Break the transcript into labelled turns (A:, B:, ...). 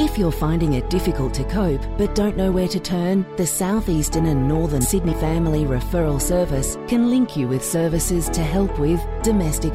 A: If you're finding it difficult to cope but don't know where to turn, the South Eastern and Northern Sydney Family Referral Service can link you with services to help with domestic